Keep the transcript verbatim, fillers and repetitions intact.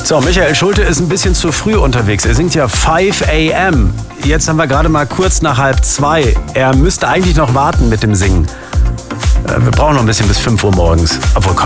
So, Michael Schulte ist ein bisschen zu früh unterwegs. Er singt ja five a m Jetzt haben wir gerade mal kurz nach halb zwei. Er müsste eigentlich noch warten mit dem Singen. Wir brauchen noch ein bisschen bis fünf Uhr morgens. Obwohl, komm.